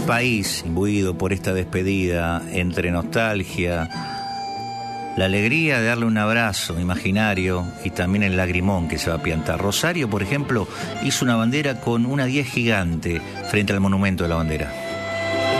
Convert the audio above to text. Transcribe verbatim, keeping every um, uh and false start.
país, imbuido por esta despedida, entre nostalgia, la alegría de darle un abrazo imaginario y también el lagrimón que se va a piantar. Rosario, por ejemplo, hizo una bandera con una diez gigante frente al monumento de la bandera.